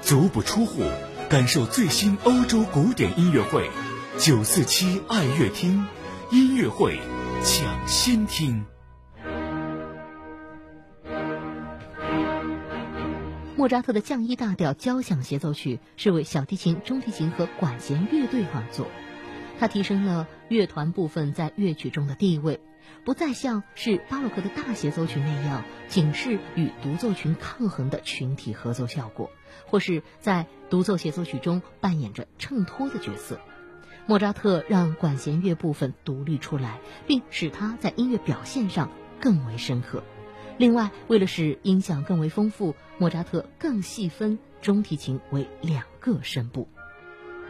足不出户，感受最新欧洲古典音乐会，947爱乐厅音乐会抢先听。 莫扎特的降 E 大调交响协奏曲是为小提琴、中提琴和管弦乐队而作，它提升了乐团部分在乐曲中的地位，不再像是巴洛克的大协奏曲那样仅是与独奏群抗衡的群体合奏效果，或是在独奏协奏曲中扮演着衬托的角色。莫扎特让管弦乐部分独立出来，并使它在音乐表现上更为深刻。另外，为了使音响更为丰富，莫扎特更细分中提琴为2个声部。